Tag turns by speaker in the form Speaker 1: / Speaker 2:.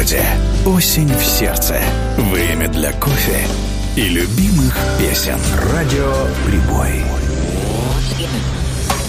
Speaker 1: городе, осень в сердце, время для кофе и любимых песен. Радио Прибой.